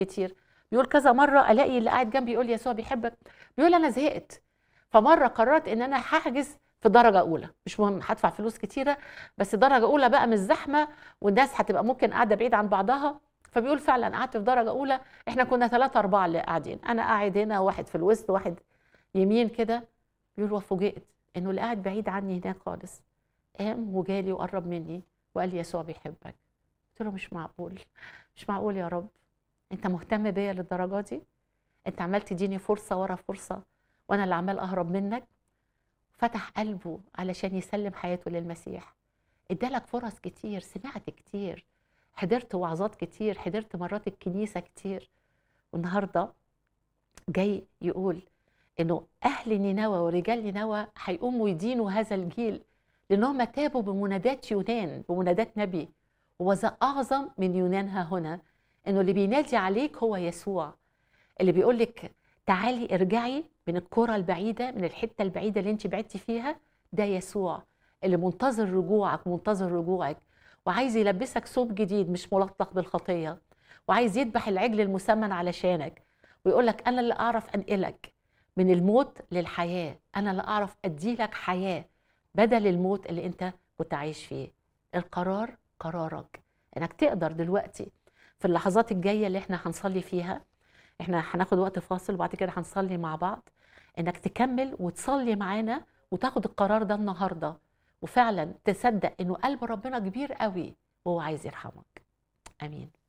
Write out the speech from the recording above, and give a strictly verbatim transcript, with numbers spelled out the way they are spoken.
كتير. بيقول كذا مره الاقي اللي قاعد جنبي يقول لي يسوع بيحبك، بيقول انا زهقت. فمره قررت ان انا هحجز في درجه اولى، مش مهم هدفع فلوس كتيره، بس درجه اولى بقى مش زحمه والناس هتبقى ممكن قاعده بعيد عن بعضها. فبيقول فعلا قعدت في درجه اولى، احنا كنا ثلاثة أربعة اللي قاعدين، انا قاعد هنا واحد في الوسط واحد يمين كده. بيقول وفوجئت انه اللي قاعد بعيد عني هناك خالص قام وجالي وقرب مني وقال لي يسوع بيحبك. قلت له مش معقول، مش معقول يا رب، انت مهتم بيا للدرجه دي؟ انت عمال تديني فرصه ورا فرصه وانا اللي عمال اهرب منك. فتح قلبه علشان يسلم حياته للمسيح. ادالك فرص كتير، سمعت كتير، حضرت وعظات كتير، حضرت مرات الكنيسه كتير، والنهارده جاي يقول انه اهل نينوى ورجال نينوى هيقوموا يدينوا هذا الجيل لانهم تابوا بمنادات يونان، بمنادات نبي. وذا اعظم من يونان ها هنا، انه اللي بينادي عليك هو يسوع، اللي بيقول لك تعالي ارجعي من الكرة البعيدة، من الحتة البعيدة اللي انت بعدتي فيها. ده يسوع اللي منتظر رجوعك، منتظر رجوعك، وعايز يلبسك ثوب جديد مش ملطخ بالخطية، وعايز يذبح العجل المسمن علشانك، ويقول لك انا اللي اعرف انقلك من الموت للحياة، انا اللي اعرف اديلك حياة بدل الموت اللي انت كنت عايش فيه. القرار قرارك انك تقدر دلوقتي في اللحظات الجاية اللي احنا هنصلي فيها. احنا هناخد وقت فاصل وبعد كده هنصلي مع بعض، انك تكمل وتصلي معانا وتاخد القرار ده النهارده، وفعلا تصدق انه قلب ربنا كبير قوي وهو عايز يرحمك. امين.